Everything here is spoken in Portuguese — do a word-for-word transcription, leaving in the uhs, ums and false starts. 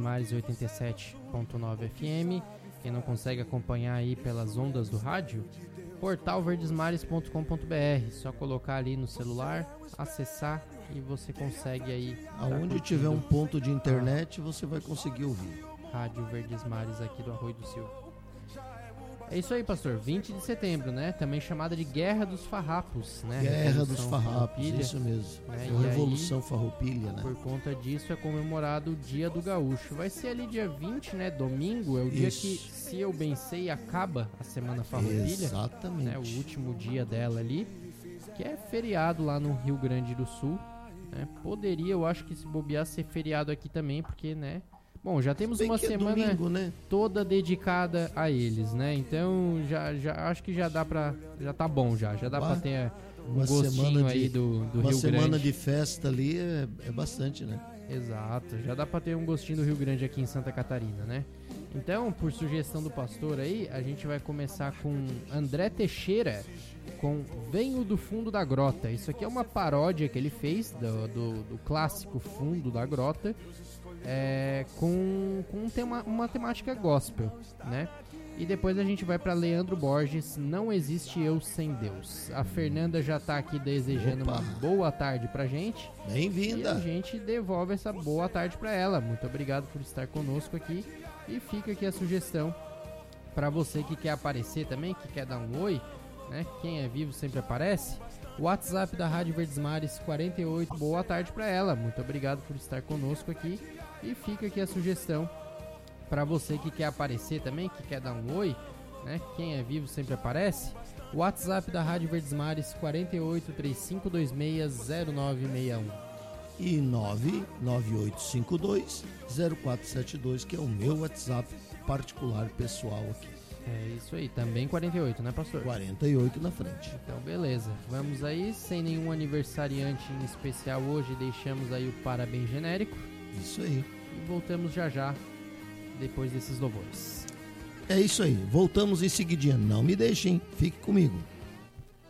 Mares oitenta e sete ponto nove F M. Quem não consegue acompanhar aí pelas ondas do rádio, portal verdesmares ponto com ponto b r. Só colocar ali no celular, acessar e você consegue aí. Aonde tiver um ponto de internet, você vai conseguir ouvir. Rádio Verdesmares aqui do Arroio do Silva. É isso aí, pastor. vinte de setembro, né? Também chamada de Guerra dos Farrapos, né? Guerra dos Farrapos, isso mesmo. Né? É a Revolução aí, Farroupilha, né? Por conta disso é comemorado o Dia do Gaúcho. Vai ser ali dia vinte, né? Domingo, é o isso. dia que, se eu bem sei, acaba a Semana Farroupilha. Exatamente. Né? O último dia dela ali, que é feriado lá no Rio Grande do Sul. Né? Poderia, eu acho que se bobear, ser feriado aqui também, porque, né? Bom, já temos uma semana é domingo, né? toda dedicada a eles, né? Então, já, já acho que já dá pra... Já tá bom já. Já dá bah, pra ter um uma gostinho de, aí do, do Rio Grande. Uma semana de festa ali é, é bastante, né? Exato. Já dá pra ter um gostinho do Rio Grande aqui em Santa Catarina, né? Então, por sugestão do pastor aí, a gente vai começar com André Teixeira, com Venho do Fundo da Grota. Isso aqui é uma paródia que ele fez do, do, do clássico Fundo da Grota. É, com, com um tema, uma temática gospel, né? E depois a gente vai para Leandro Borges, Não Existe Eu Sem Deus. A Fernanda já tá aqui desejando Opa. uma boa tarde pra gente. Bem-vinda! E a gente devolve essa boa tarde pra ela. Muito obrigado por estar conosco aqui. E fica aqui a sugestão para você que quer aparecer também, que quer dar um oi, né? Quem é vivo sempre aparece. WhatsApp da Rádio Verdesmares quarenta e oito, boa tarde para ela. Muito obrigado por estar conosco aqui. E fica aqui a sugestão para você que quer aparecer também, que quer dar um oi, né? Quem é vivo sempre aparece. WhatsApp da Rádio Verdesmares quarenta e oito, três cinco dois seis, zero nove seis um. E nove nove oito cinco dois, zero quatro sete dois, que é o meu WhatsApp particular pessoal aqui. É isso aí, também quarenta e oito, né, pastor? quarenta e oito na frente. Então, beleza. Vamos aí, sem nenhum aniversariante em especial hoje, deixamos aí o parabéns genérico. Isso aí. E voltamos já já, depois desses louvores. É isso aí, voltamos em seguidinha. Não me deixem, fique comigo.